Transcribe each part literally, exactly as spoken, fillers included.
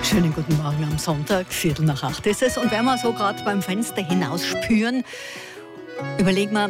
Schönen guten Morgen am Sonntag, Viertel nach acht ist es. Und wenn wir so gerade beim Fenster hinaus spüren, überlegen wir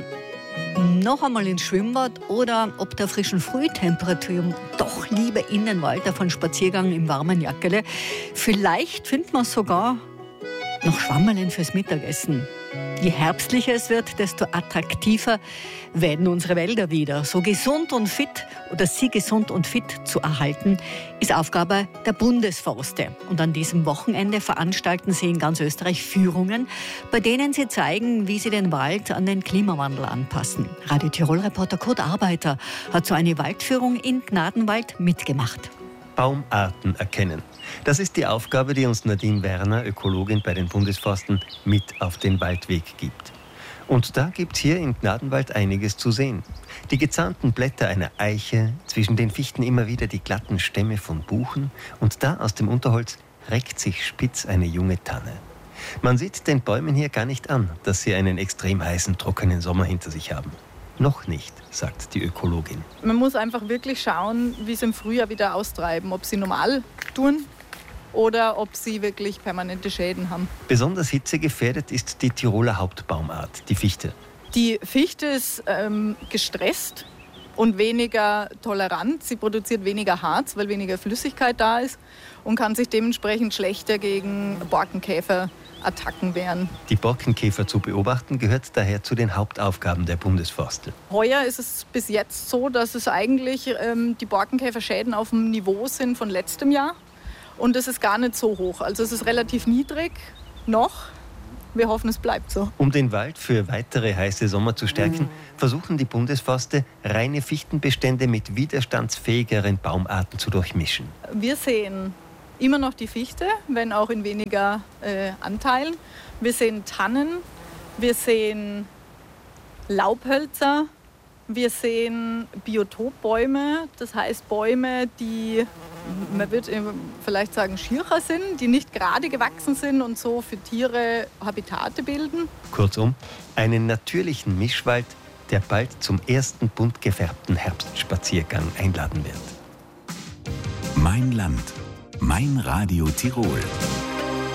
noch einmal ins Schwimmbad oder ob der frischen Frühtemperatur doch lieber in den Wald auf einen Spaziergang im warmen Jackele. Vielleicht findet man sogar noch Schwammerln fürs Mittagessen. Je herbstlicher es wird, desto attraktiver werden unsere Wälder wieder. So gesund und fit oder sie gesund und fit zu erhalten, ist Aufgabe der Bundesforste. Und an diesem Wochenende veranstalten sie in ganz Österreich Führungen, bei denen sie zeigen, wie sie den Wald an den Klimawandel anpassen. Radio Tirol-Reporter Kurt Arbeiter hat so eine Waldführung in Gnadenwald mitgemacht. Baumarten erkennen. Das ist die Aufgabe, die uns Nadine Werner, Ökologin bei den Bundesforsten, mit auf den Waldweg gibt. Und da gibt's hier in Gnadenwald einiges zu sehen. Die gezahnten Blätter einer Eiche, zwischen den Fichten immer wieder die glatten Stämme von Buchen und da aus dem Unterholz reckt sich spitz eine junge Tanne. Man sieht den Bäumen hier gar nicht an, dass sie einen extrem heißen, trockenen Sommer hinter sich haben. Noch nicht, sagt die Ökologin. Man muss einfach wirklich schauen, wie sie im Frühjahr wieder austreiben. Ob sie normal tun oder ob sie wirklich permanente Schäden haben. Besonders hitzegefährdet ist die Tiroler Hauptbaumart, die Fichte. Die Fichte ist ähm, gestresst und weniger tolerant. Sie produziert weniger Harz, weil weniger Flüssigkeit da ist und kann sich dementsprechend schlechter gegen Borkenkäferattacken wehren. Die Borkenkäfer zu beobachten gehört daher zu den Hauptaufgaben der Bundesforste. Heuer ist es bis jetzt so, dass es eigentlich ähm, die Borkenkäferschäden auf dem Niveau sind von letztem Jahr. Und es ist gar nicht so hoch. Also es ist relativ niedrig noch. Wir hoffen, es bleibt so. Um den Wald für weitere heiße Sommer zu stärken, mhm. versuchen die Bundesforste, reine Fichtenbestände mit widerstandsfähigeren Baumarten zu durchmischen. Wir sehen immer noch die Fichte, wenn auch in weniger äh, Anteilen. Wir sehen Tannen, wir sehen Laubhölzer, wir sehen Biotopbäume, das heißt Bäume, die, man wird vielleicht sagen, schircher sind, die nicht gerade gewachsen sind und so für Tiere Habitate bilden. Kurzum, einen natürlichen Mischwald, der bald zum ersten bunt gefärbten Herbstspaziergang einladen wird. Mein Land, mein Radio Tirol.